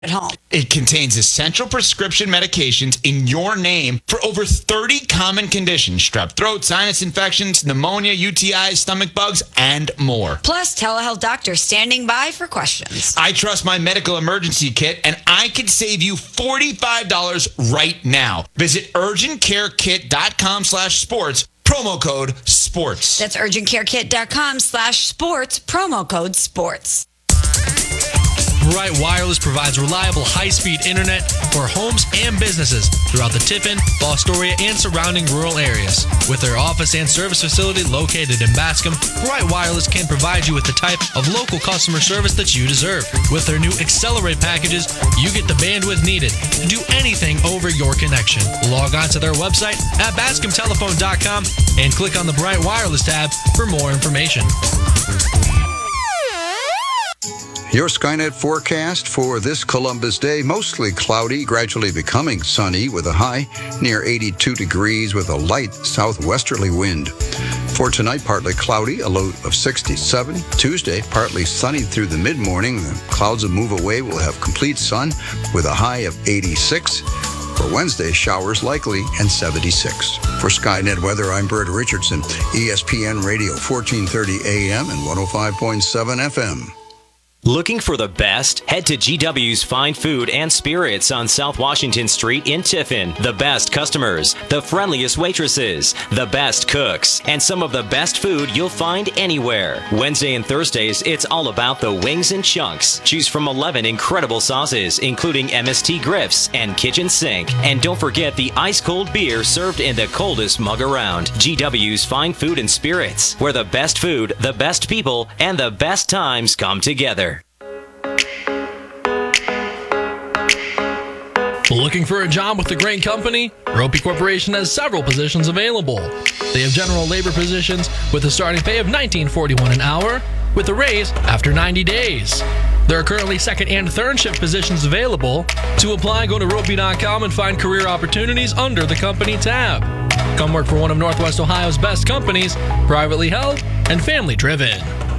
at home. It contains essential prescription medications in your name for over 30 common conditions: strep throat, sinus infections, pneumonia, UTIs, stomach bugs, and more. Plus, telehealth doctors standing by for questions. I trust my medical emergency kit, and I can save you $45 right now. Visit urgentcarekit.com/sports, promo code SPORTS. That's urgentcarekit.com/sports, promo code SPORTS. Bright Wireless provides reliable high-speed internet for homes and businesses throughout the Tiffin, Fostoria, and surrounding rural areas. With their office and service facility located in Bascom, Bright Wireless can provide you with the type of local customer service that you deserve. With their new Accelerate packages, you get the bandwidth needed to do anything over your connection. Log on to their website at bascomtelephone.com and click on the Bright Wireless tab for more information. Your Skynet forecast for this Columbus Day: mostly cloudy, gradually becoming sunny with a high near 82 degrees with a light southwesterly wind. For tonight, partly cloudy, a low of 67. Tuesday, partly sunny through the mid-morning. The clouds will move away. We'll have complete sun with a high of 86. For Wednesday, showers likely and 76. For Skynet Weather, I'm Bert Richardson, ESPN Radio, 1430 AM and 105.7 FM. Looking for the best? Head to GW's Fine Food and Spirits on South Washington Street in Tiffin. The best customers, the friendliest waitresses, the best cooks, and some of the best food you'll find anywhere. Wednesday and Thursdays, it's all about the wings and chunks. Choose from 11 incredible sauces, including MST Griffs and Kitchen Sink. And don't forget the ice-cold beer served in the coldest mug around. GW's Fine Food and Spirits, where the best food, the best people, and the best times come together. Looking for a job with a great company? Ropey Corporation has several positions available. They have general labor positions with a starting pay of $19.41 an hour with a raise after 90 days. There are currently second and third shift positions available. To apply, go to ropey.com and find career opportunities under the company tab. Come work for one of Northwest Ohio's best companies, privately held and family driven.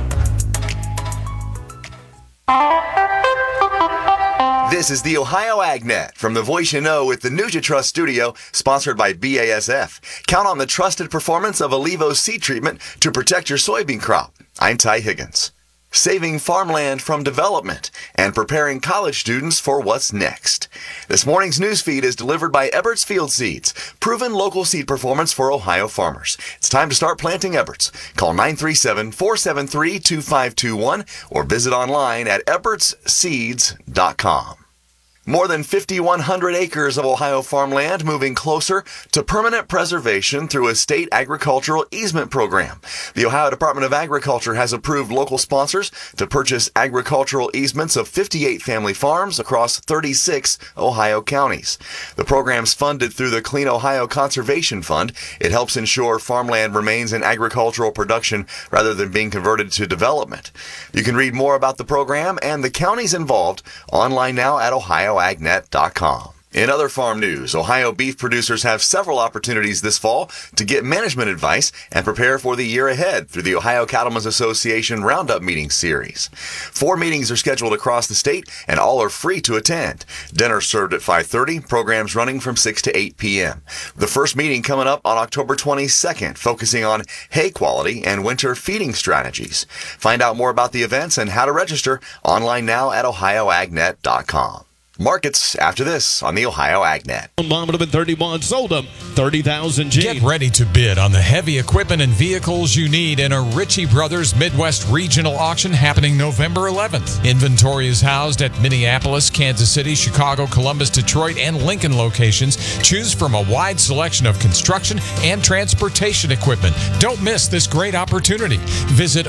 This is the Ohio AgNet from the voice you know with the NutriTrust studio, sponsored by BASF. Count on the trusted performance of Allevo seed treatment to protect your soybean crop. I'm Ty Higgins. Saving farmland from development and preparing college students for what's next. This morning's news feed is delivered by Ebert's Field Seeds, proven local seed performance for Ohio farmers. It's time to start planting Ebert's. Call 937-473-2521 or visit online at ebertsseeds.com. More than 5,100 acres of Ohio farmland moving closer to permanent preservation through a state agricultural easement program. The Ohio Department of Agriculture has approved local sponsors to purchase agricultural easements of 58 family farms across 36 Ohio counties. The program's funded through the Clean Ohio Conservation Fund. It helps ensure farmland remains in agricultural production rather than being converted to development. You can read more about the program and the counties involved online now at OhioAgNet.com. In other farm news, Ohio beef producers have several opportunities this fall to get management advice and prepare for the year ahead through the Ohio Cattlemen's Association Roundup Meeting Series. 4 meetings are scheduled across the state, and all are free to attend. Dinner served at 5:30, programs running from 6 to 8 p.m. The first meeting coming up on October 22nd, focusing on hay quality and winter feeding strategies. Find out more about the events and how to register online now at OhioAgNet.com. Markets after this on the Ohio AgNet. Bottom of 31, sold them 30,000 G. Get ready to bid on the heavy equipment and vehicles you need in a Ritchie Brothers Midwest Regional Auction happening November 11th. Inventory is housed at Minneapolis, Kansas City, Chicago, Columbus, Detroit, and Lincoln locations. Choose from a wide selection of construction and transportation equipment. Don't miss this great opportunity. Visit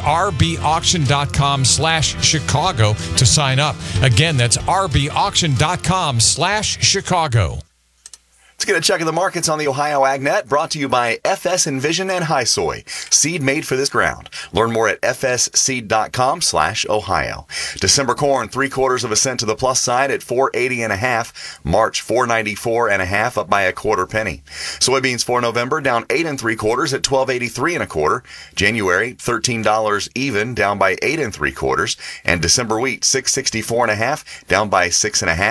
rbauction.com/Chicago to sign up. Again, that's rbauction.com/Chicago. Let's get a check of the markets on the Ohio AgNet, brought to you by FS Envision and High Soy, seed made for this ground. Learn more at fsseed.com/Ohio. December corn, 3/4 cent to the plus side at 4.80 1/2. March, 4.94 1/2, up by 1/4 penny. Soybeans for November down 8 3/4 at 12.83 1/4. January, $13 even, down by 8 3/4. And December wheat, 6.64 1/2, down by 6 1/2.